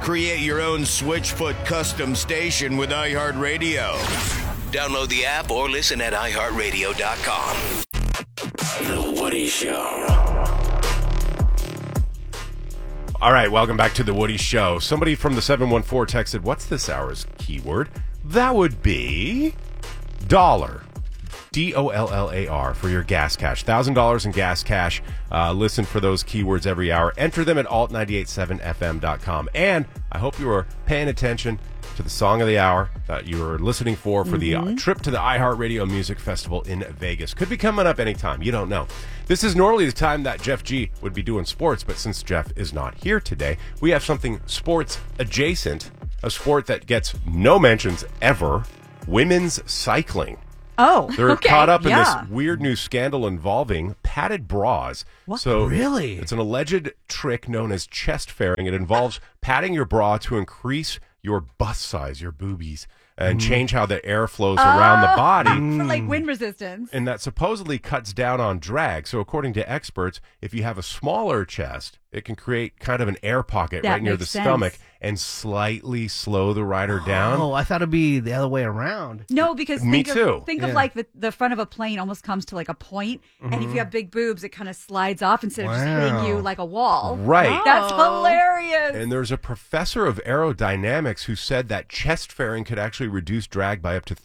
Create your own Switchfoot custom station with iHeartRadio. Download the app or listen at iHeartRadio.com. The Woody Show. All right, welcome back to The Woody Show. Somebody from the 714 texted, what's this hour's keyword? That would be dollar. DOLLAR for your gas cash. $1,000 in gas cash. Listen for those keywords every hour. Enter them at alt987fm.com. And I hope you are paying attention to the song of the hour that you were listening for the trip to the iHeartRadio Music Festival in Vegas. Could be coming up anytime. You don't know. This is normally the time that Jeff G would be doing sports, but since Jeff is not here today, we have something sports adjacent, a sport that gets no mentions ever, women's cycling. Oh, they're caught up in this weird new scandal involving padded bras. What? So Really? It's an alleged trick known as chest fairing. It involves padding your bra to increase your bust size, your boobies, and change how the air flows around the body. For like wind resistance. And that supposedly cuts down on drag. So according to experts, if you have a smaller chest, it can create kind of an air pocket That right near the makes sense. stomach and slightly slow the rider down. Oh, I thought it'd be the other way around. No, because Me think too. of, think of like the front of a plane almost comes to like a point, and if you have big boobs, it kind of slides off instead of just hitting you like a wall. Right. That's hilarious. And there's a professor of aerodynamics who said that chest fairing could actually reduce drag by up to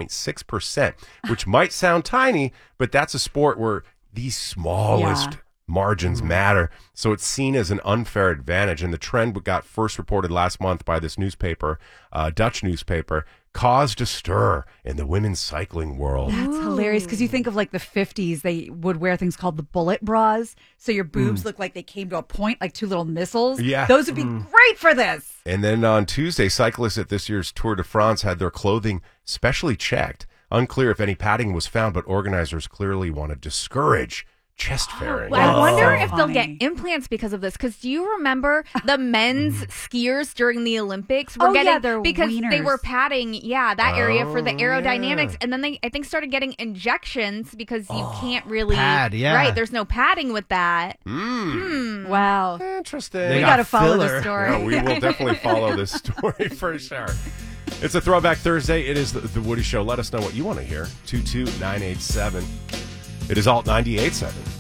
3.6%, which might sound tiny, but that's a sport where the smallest margins matter. So it's seen as an unfair advantage. And the trend got first reported last month by this newspaper, Dutch newspaper, caused a stir in the women's cycling world. That's hilarious because you think of like the 50s, they would wear things called the bullet bras. So your boobs look like they came to a point, like two little missiles. Yeah. Those would be great for this. And then on Tuesday, cyclists at this year's Tour de France had their clothing specially checked. Unclear if any padding was found, but organizers clearly want to discourage chest fairing. I wonder so if they'll get funny. implants because of this. Because do you remember the men's skiers during the Olympics were Oh, yeah, getting their because they wieners. were padding, that area for the aerodynamics, and then they I think started getting injections because you can't really pad, right. There's no padding with that. Wow. Interesting. We got got to follow the filler. story. Yeah, we will definitely follow this story for sure. It's a Throwback Thursday. It is the Woody Show. Let us know what you want to hear. 22987. It is Alt 98.7.